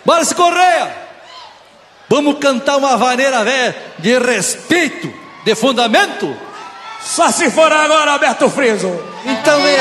Márcio Correia, vamos cantar uma vaneira velha de respeito, de fundamento? Só se for agora, Alberto Friso. Então é